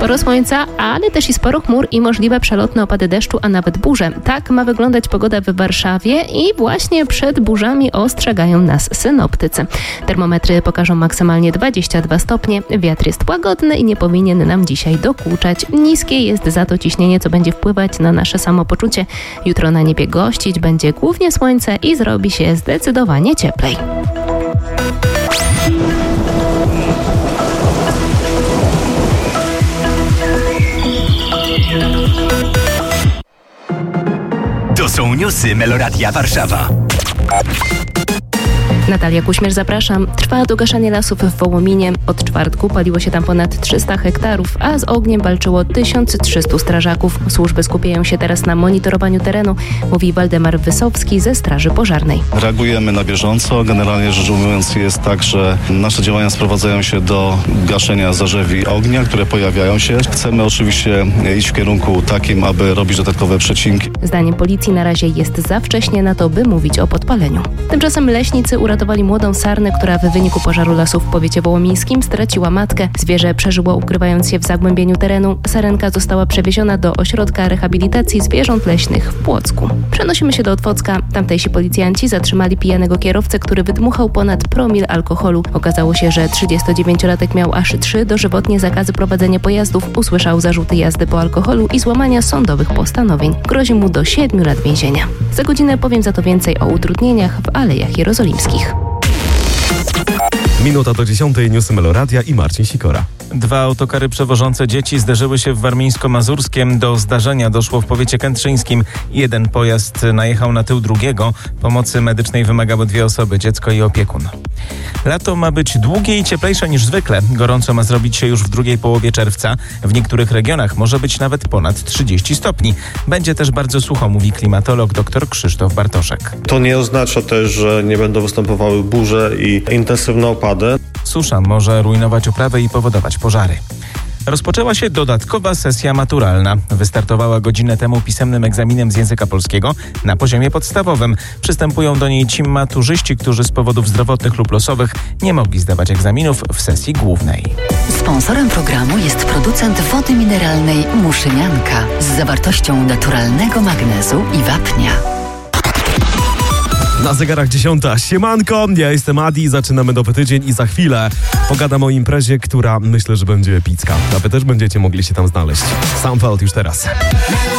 Sporo słońca, ale też i sporo chmur i możliwe przelotne opady deszczu, a nawet burze. Tak ma wyglądać pogoda w Warszawie i właśnie przed burzami ostrzegają nas synoptycy. Termometry pokażą maksymalnie 22 stopnie. Wiatr jest łagodny i nie powinien nam dzisiaj dokuczać. Niskie jest za to ciśnienie, co będzie wpływać na nasze samopoczucie. Jutro na niebie gościć będzie głównie słońce i zrobi się zdecydowanie cieplej. To są newsy Meloradia Warszawa. Natalia Kuśmierz, zapraszam. Trwa dogaszanie lasów w Wołominie. Od czwartku paliło się tam ponad 300 hektarów, a z ogniem walczyło 1300 strażaków. Służby skupiają się teraz na monitorowaniu terenu, mówi Waldemar Wysowski ze Straży Pożarnej. Reagujemy na bieżąco. Generalnie rzecz ujmując jest tak, że nasze działania sprowadzają się do gaszenia zarzewi ognia, które pojawiają się. Chcemy oczywiście iść w kierunku takim, aby robić dodatkowe przecinki. Zdaniem policji na razie jest za wcześnie na to, by mówić o podpaleniu. Tymczasem leśnicy uratowali młodą sarnę, która w wyniku pożaru lasu w powiecie wołomińskim straciła matkę. Zwierzę przeżyło, ukrywając się w zagłębieniu terenu. Sarenka została przewieziona do ośrodka rehabilitacji zwierząt leśnych w Płocku. Przenosimy się do Otwocka. Tamtejsi policjanci zatrzymali pijanego kierowcę, który wydmuchał ponad promil alkoholu. Okazało się, że 39-latek miał aż 3 dożywotnie zakazy prowadzenia pojazdów. Usłyszał zarzuty jazdy po alkoholu i złamania sądowych postanowień. Grozi mu do 7 lat więzienia. Za godzinę powiem za to więcej o utrudnieniach w Alejach Jerozolimskich. Minuta do 10. Newsy Meloradia i Marcin Sikora. 2 autokary przewożące dzieci zderzyły się w Warmińsko-Mazurskiem. Do zdarzenia doszło w powiecie kętrzyńskim. Jeden pojazd najechał na tył drugiego. Pomocy medycznej wymagały 2 osoby, dziecko i opiekun. Lato ma być długie i cieplejsze niż zwykle. Gorąco ma zrobić się już w drugiej połowie czerwca. W niektórych regionach może być nawet ponad 30 stopni. Będzie też bardzo sucho, mówi klimatolog dr Krzysztof Bartoszek. To nie oznacza też, że nie będą występowały burze i intensywne opady. Susza może rujnować uprawy i powodować pożary. Rozpoczęła się dodatkowa sesja maturalna. Wystartowała godzinę temu pisemnym egzaminem z języka polskiego na poziomie podstawowym. Przystępują do niej ci maturzyści, którzy z powodów zdrowotnych lub losowych nie mogli zdawać egzaminów w sesji głównej. Sponsorem programu jest producent wody mineralnej Muszynianka z zawartością naturalnego magnezu i wapnia. Na zegarach 10. Siemanko, ja jestem Adi, zaczynamy nowy tydzień i za chwilę pogadam o imprezie, która myślę, że będzie epicka. A wy też będziecie mogli się tam znaleźć. Soundcloud już teraz.